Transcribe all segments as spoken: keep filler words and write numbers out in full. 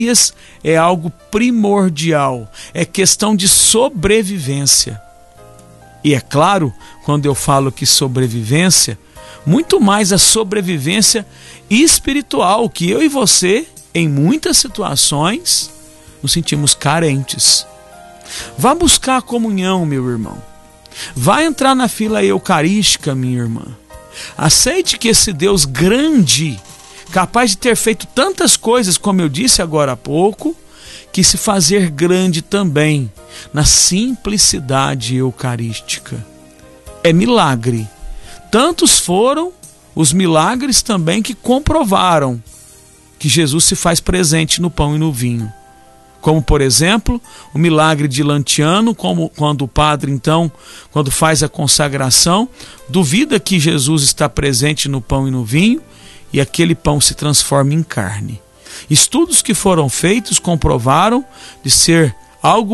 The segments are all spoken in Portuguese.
é algo primordial, é questão de sobrevivência. E é claro, quando eu falo que sobrevivência, muito mais a sobrevivência espiritual, que eu e você, em muitas situações, nos sentimos carentes. Vá buscar a comunhão, meu irmão. Vá entrar na fila eucarística, minha irmã. Aceite que esse Deus grande, capaz de ter feito tantas coisas, como eu disse agora há pouco, que se fazer grande também na simplicidade eucarística. É milagre. Tantos foram os milagres também que comprovaram que Jesus se faz presente no pão e no vinho. Como, por exemplo, o milagre de Lantiano, como quando o padre, então, quando faz a consagração, duvida que Jesus está presente no pão e no vinho, e aquele pão se transforma em carne. Estudos que foram feitos comprovaram de ser algo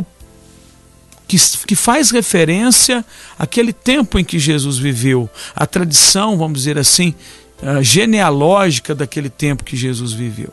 que, que faz referência àquele tempo em que Jesus viveu, a tradição, vamos dizer assim, genealógica daquele tempo que Jesus viveu.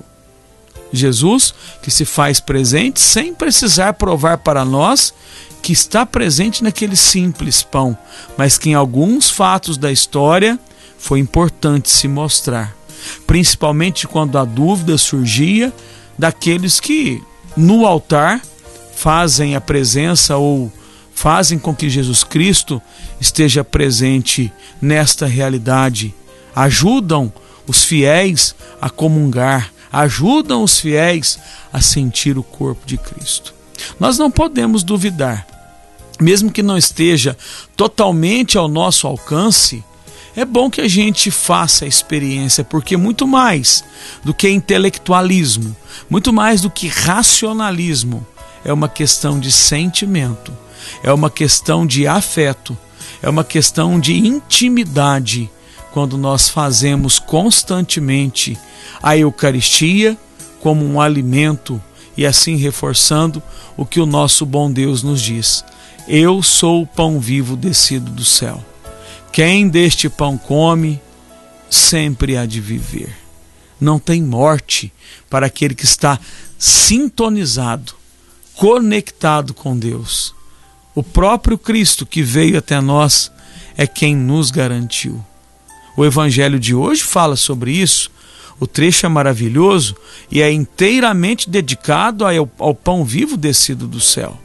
Jesus que se faz presente sem precisar provar para nós que está presente naquele simples pão, mas que em alguns fatos da história foi importante se mostrar. Principalmente quando a dúvida surgia daqueles que no altar fazem a presença ou fazem com que Jesus Cristo esteja presente nesta realidade. Ajudam os fiéis a comungar, ajudam os fiéis a sentir o corpo de Cristo. Nós não podemos duvidar, mesmo que não esteja totalmente ao nosso alcance, é bom que a gente faça a experiência, porque muito mais do que intelectualismo, muito mais do que racionalismo, é uma questão de sentimento, é uma questão de afeto, é uma questão de intimidade, quando nós fazemos constantemente a Eucaristia como um alimento e assim reforçando o que o nosso bom Deus nos diz. Eu sou o pão vivo descido do céu. Quem deste pão come, sempre há de viver. Não tem morte para aquele que está sintonizado, conectado com Deus. O próprio Cristo que veio até nós é quem nos garantiu. O Evangelho de hoje fala sobre isso. O trecho é maravilhoso e é inteiramente dedicado ao, ao pão vivo descido do céu.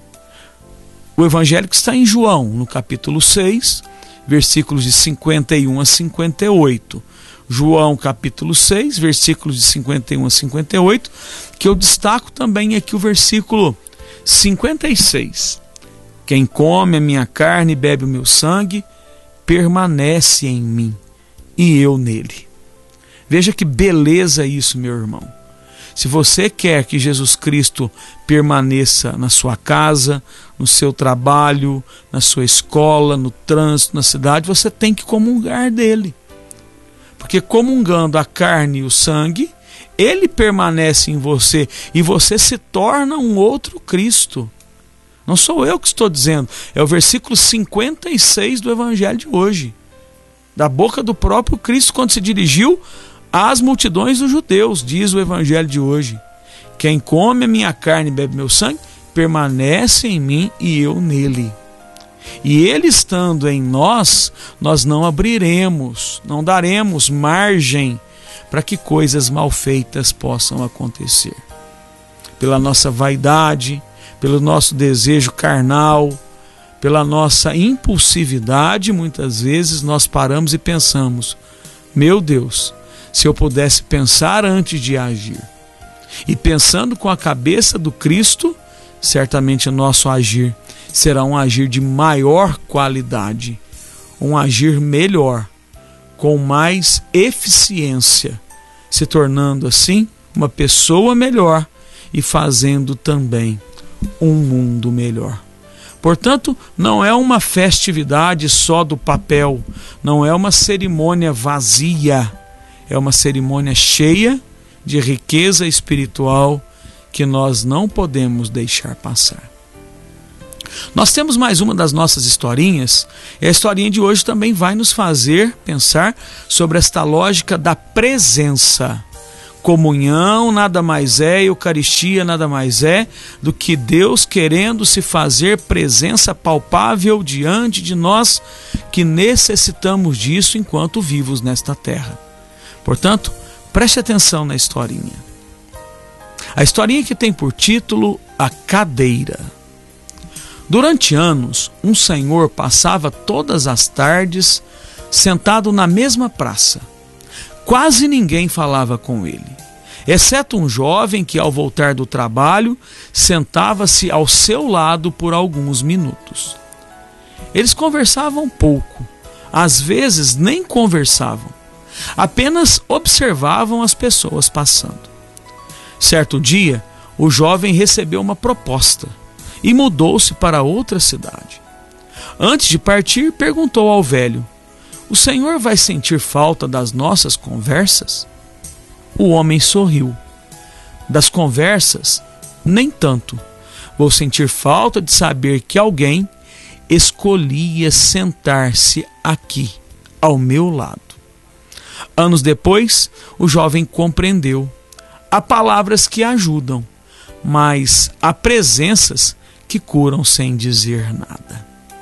O Evangelho que está em João, no capítulo seis, versículos de cinquenta e um a cinquenta e oito. João capítulo seis, versículos de cinquenta e um a cinquenta e oito, que eu destaco também aqui o versículo cinquenta e seis. Quem come a minha carne e bebe o meu sangue, permanece em mim e eu nele. Veja que beleza isso, meu irmão. Se você quer que Jesus Cristo permaneça na sua casa, no seu trabalho, na sua escola, no trânsito, na cidade, você tem que comungar dele. Porque comungando a carne e o sangue, ele permanece em você e você se torna um outro Cristo. Não sou eu que estou dizendo, é o versículo cinquenta e seis do Evangelho de hoje, da boca do próprio Cristo, quando se dirigiu às multidões dos judeus, diz o Evangelho de hoje. Quem come a minha carne e bebe meu sangue, permanece em mim e eu nele. E ele estando em nós, nós não abriremos, não daremos margem para que coisas mal feitas possam acontecer. Pela nossa vaidade, pelo nosso desejo carnal, pela nossa impulsividade, muitas vezes nós paramos e pensamos: meu Deus, se eu pudesse pensar antes de agir. E pensando com a cabeça do Cristo, certamente o nosso agir será um agir de maior qualidade, um agir melhor, com mais eficiência, se tornando assim uma pessoa melhor e fazendo também um mundo melhor. Portanto, não é uma festividade só do papel, não é uma cerimônia vazia, é uma cerimônia cheia de riqueza espiritual que nós não podemos deixar passar. Nós temos mais uma das nossas historinhas, e a historinha de hoje também vai nos fazer pensar sobre esta lógica da presença. Comunhão nada mais é, Eucaristia nada mais é do que Deus querendo se fazer presença palpável diante de nós que necessitamos disso enquanto vivos nesta terra. Portanto, preste atenção na historinha. A historinha que tem por título A Cadeira. Durante anos, um senhor passava todas as tardes sentado na mesma praça. Quase ninguém falava com ele, exceto um jovem que, ao voltar do trabalho, sentava-se ao seu lado por alguns minutos. Eles conversavam pouco, às vezes nem conversavam, apenas observavam as pessoas passando. Certo dia, o jovem recebeu uma proposta e mudou-se para outra cidade. Antes de partir, perguntou ao velho: "O senhor vai sentir falta das nossas conversas?" O homem sorriu. "Das conversas, nem tanto. Vou sentir falta de saber que alguém escolhia sentar-se aqui, ao meu lado." Anos depois, o jovem compreendeu. Há palavras que ajudam, mas há presenças que curam sem dizer nada.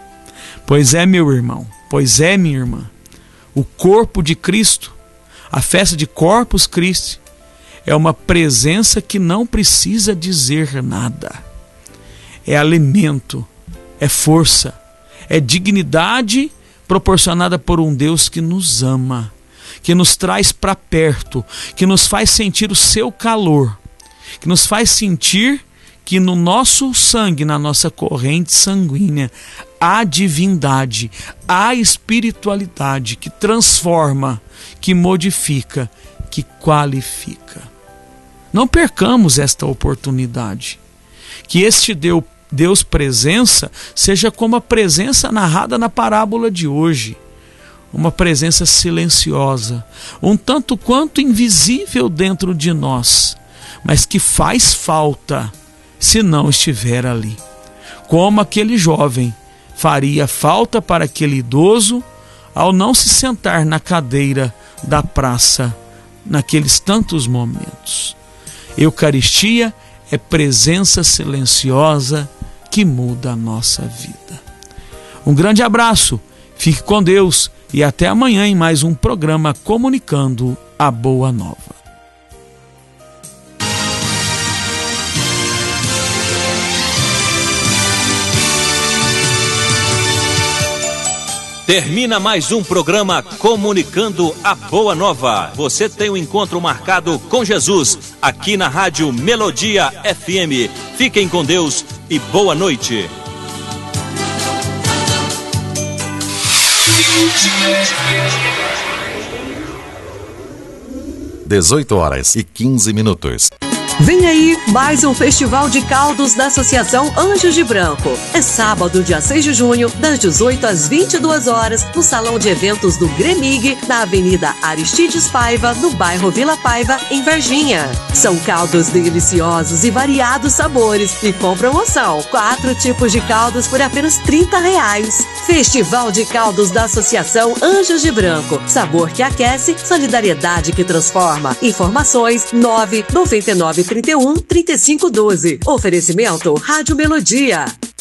Pois é, meu irmão, pois é, minha irmã. O corpo de Cristo, a festa de Corpus Christi, é uma presença que não precisa dizer nada. É alimento, é força, é dignidade proporcionada por um Deus que nos ama, que nos traz para perto, que nos faz sentir o seu calor, que nos faz sentir que no nosso sangue, na nossa corrente sanguínea, há divindade, há espiritualidade que transforma, que modifica, que qualifica. Não percamos esta oportunidade. Que este Deus presença seja como a presença narrada na parábola de hoje. Uma presença silenciosa, um tanto quanto invisível dentro de nós, mas que faz falta se não estiver ali. Como aquele jovem faria falta para aquele idoso ao não se sentar na cadeira da praça naqueles tantos momentos. Eucaristia é presença silenciosa que muda a nossa vida. Um grande abraço, fique com Deus e até amanhã em mais um programa Comunicando a Boa Nova. Termina mais um programa Comunicando a Boa Nova. Você tem um encontro marcado com Jesus aqui na Rádio Melodia F M. Fiquem com Deus e boa noite. dezoito horas e quinze minutos. Vem aí mais um Festival de Caldos da Associação Anjos de Branco. É sábado, dia seis de junho, das dezoito às vinte e duas horas, no Salão de Eventos do Gremig, na Avenida Aristides Paiva, no bairro Vila Paiva, em Varginha. São caldos deliciosos e variados sabores e com promoção. Quatro tipos de caldos por apenas trinta reais. Festival de Caldos da Associação Anjos de Branco. Sabor que aquece, solidariedade que transforma. Informações nove nove nove trinta e um, trinta e cinco doze. Oferecimento Rádio Melodia.